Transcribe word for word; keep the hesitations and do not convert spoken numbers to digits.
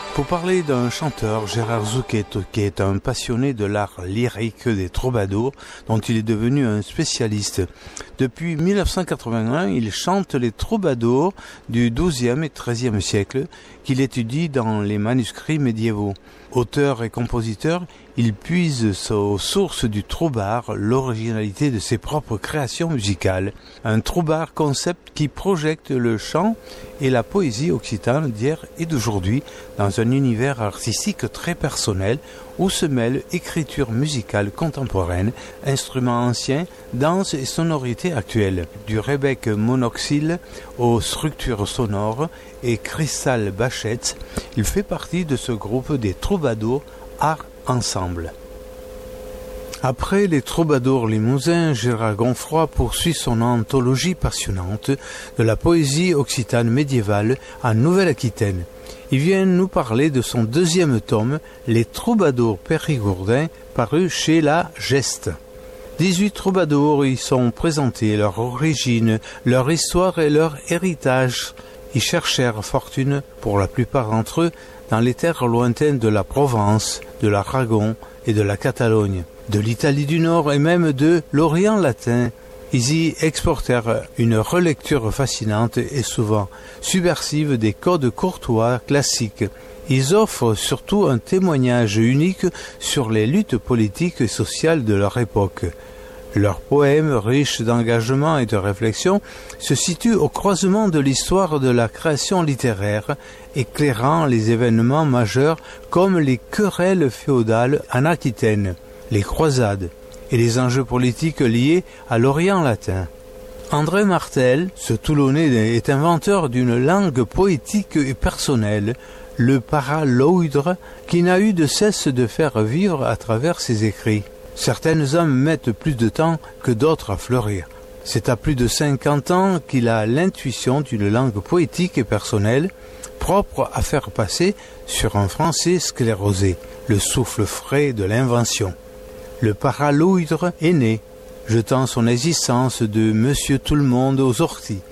Pour parler d'un chanteur, Gérard Zucchetto, qui est un passionné de l'art lyrique des troubadours, dont il est devenu un spécialiste. Depuis mille neuf cent quatre-vingt-un, il chante les troubadours du douzième et treizième siècle, qu'il étudie dans les manuscrits médiévaux. Auteur et compositeur, il puise aux sources du troubard l'originalité de ses propres créations musicales. Un troubard concept qui projette le chant et la poésie occitane d'hier et d'aujourd'hui dans un univers artistique très personnel où se mêlent écriture musicale contemporaine, instruments anciens, danse et sonorités actuelles. Du rebec monoxyle aux structures sonores et cristal bachette, il fait partie de ce groupe des troubadours Art Ensemble. Après les troubadours limousins, Gérard Gonfroy poursuit son anthologie passionnante de la poésie occitane médiévale en Nouvelle-Aquitaine. Il vient nous parler de son deuxième tome, Les troubadours périgourdins, paru chez La Geste. dix-huit troubadours y sont présentés, leur origine, leur histoire et leur héritage. Ils cherchèrent fortune, pour la plupart d'entre eux, dans les terres lointaines de la Provence, de l'Aragon et de la Catalogne, de l'Italie du Nord et même de l'Orient latin. Ils y exportèrent une relecture fascinante et souvent subversive des codes courtois classiques. Ils offrent surtout un témoignage unique sur les luttes politiques et sociales de leur époque. Leurs poèmes, riches d'engagement et de réflexion, se situent au croisement de l'histoire de la création littéraire, éclairant les événements majeurs comme les querelles féodales en Aquitaine, les croisades et les enjeux politiques liés à l'Orient latin. André Martel, ce Toulonnais, est inventeur d'une langue poétique et personnelle, le paraloïdre, qui n'a eu de cesse de faire vivre à travers ses écrits. Certaines âmes mettent plus de temps que d'autres à fleurir. C'est à plus de cinquante ans qu'il a l'intuition d'une langue poétique et personnelle, propre à faire passer sur un français sclérosé, le souffle frais de l'invention. Le paraloïdre est né, jetant son existence de Monsieur Tout-le-Monde aux orties.